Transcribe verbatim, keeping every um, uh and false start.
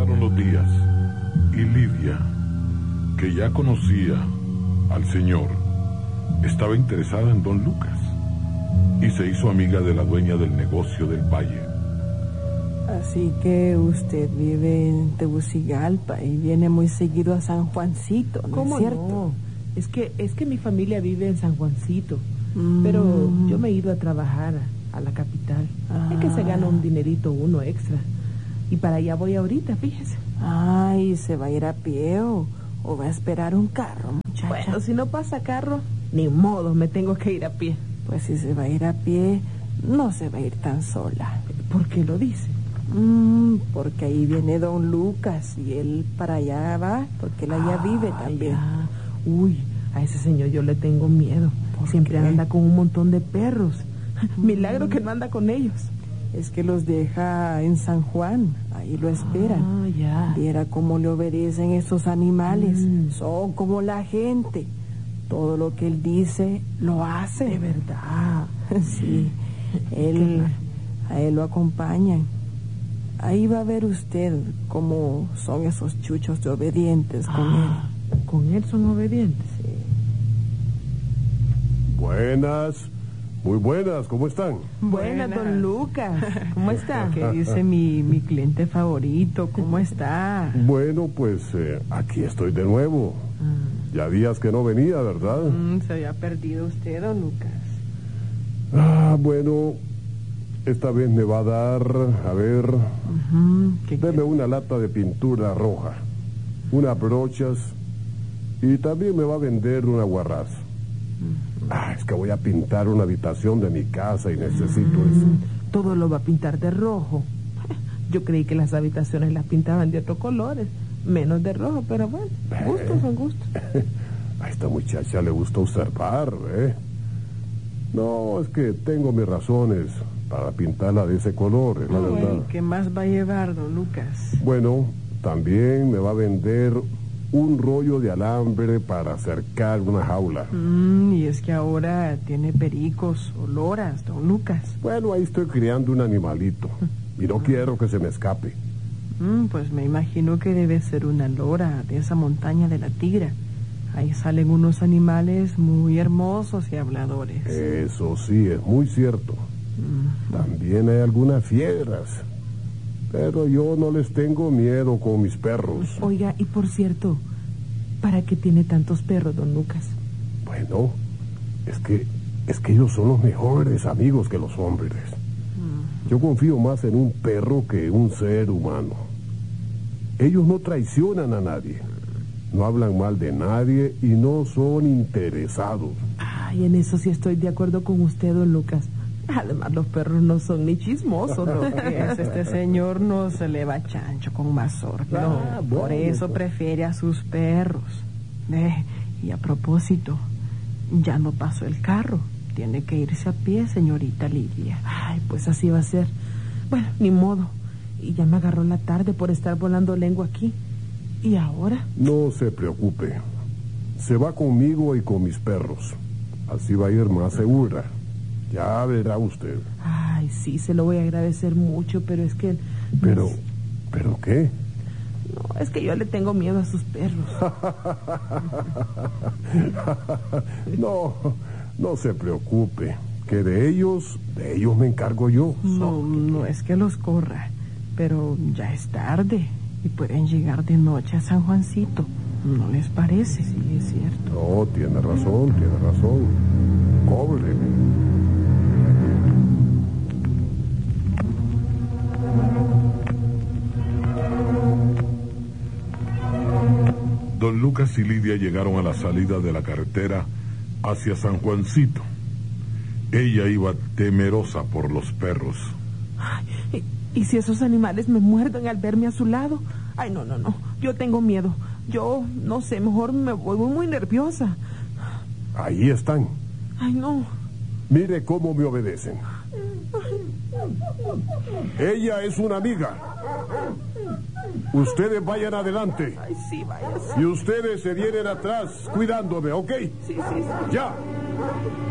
Pasaron los días y Lidia, que ya conocía al señor, estaba interesada en don Lucas y se hizo amiga de la dueña del negocio del valle. Así que usted vive en Tegucigalpa y viene muy seguido a San Juancito, ¿no ¿Cómo es cierto? no? Es que, es que mi familia vive en San Juancito, Mm. pero yo me he ido a trabajar a, a la capital. Ah. Es que se gana un dinerito uno extra. Y para allá voy ahorita, fíjese. Ay, ¿se va a ir a pie o, o va a esperar un carro, muchacha? Bueno, si no pasa carro, ni modo, me tengo que ir a pie. Pues si se va a ir a pie, no se va a ir tan sola. ¿Por qué lo dice? Mm, porque ahí viene don Lucas y él para allá va, porque él allá vive Ah, también. ya. Uy, a ese señor yo le tengo miedo. ¿Por Siempre qué? anda con un montón de perros. Milagro que no anda con ellos. Es que los deja en San Juan, ahí lo esperan. Ah, ya. Viera cómo le obedecen esos animales. Mm. Son como la gente. Todo lo que él dice, lo hace. De verdad. Sí, él, a él lo acompañan. Ahí va a ver usted cómo son esos chuchos de obedientes con Ah, ¿Con él son obedientes? Buenas, muy buenas, ¿cómo están? Buena, Buena. don Lucas. ¿Cómo está? él. ¿Qué dice mi, mi cliente favorito? ¿Cómo está? Bueno, pues eh, aquí estoy de nuevo. Ya días que no venía, ¿verdad? Mm, se había perdido usted, don Lucas. Ah, bueno, esta vez me va a dar, a ver, Ujú, ¿qué deme una lata de pintura roja, unas brochas y también me va a vender una guarraz. Ah, es que voy a pintar una habitación de mi casa y necesito eso. Mm, todo lo va a pintar de rojo. Yo creí que las habitaciones las pintaban de otros colores, menos de rojo, pero bueno, gustos son gustos. A esta muchacha le gusta observar, ¿eh? No, es que tengo mis razones para pintarla de ese color, es la Bueno, verdad. ¿qué más va a llevar, don Lucas? Bueno, también me va a vender un rollo de alambre para cercar una jaula. Mm, y es que ahora tiene pericos o loras, don Lucas. Bueno, ahí estoy criando un animalito y no quiero que se me escape. Mm, pues me imagino que debe ser una lora de esa montaña de la Tigra. Ahí salen unos animales muy hermosos y habladores. Eso sí, es muy cierto. Mm. También hay algunas fieras, pero yo no les tengo miedo con mis perros. Oiga, y por cierto, ¿para qué tiene tantos perros, don Lucas? Bueno, es que es que ellos son los mejores amigos que los hombres. Yo confío más en un perro que en un ser humano. Ellos no traicionan a nadie, no hablan mal de nadie y no son interesados. Ay, en eso sí estoy de acuerdo con usted, don Lucas. Además, los perros no son ni chismosos, ¿no? Es, este señor no se le va chancho con mazorca. Ah, No, por bueno, eso pues. prefiere a sus perros. Eh, y a propósito, ya no pasó el carro. Tiene que irse a pie, señorita Lidia. Ay, pues así va a ser. Bueno, ni modo. Y ya me agarró la tarde por estar volando lengua aquí. ¿Y ahora? No se preocupe. Se va conmigo y con mis perros. Así va a ir más segura. Ya verá usted. Ay, sí, se lo voy a agradecer mucho, pero es que... Pero, ¿pero qué? No, es que yo le tengo miedo a sus perros. No, no se preocupe. Que de ellos, de ellos me encargo yo. No, no es que los corra, pero ya es tarde y pueden llegar de noche a San Juancito. ¿No les parece? Sí, es cierto. No, tiene razón, tiene razón. Cóbreme. Don Lucas y Lidia llegaron a la salida de la carretera hacia San Juancito. Ella iba temerosa por los perros. Ay, ¿y, y si esos animales me muerden al verme a su lado? Ay, no, no, no. Yo tengo miedo. Yo, no sé, mejor me voy muy nerviosa. Ahí están. Ay, no. Mire cómo me obedecen. Ella es una amiga. Ustedes vayan adelante. Ay, sí, vaya. Y ustedes se vienen atrás cuidándome, ¿ok? Sí, sí, sí. Ya.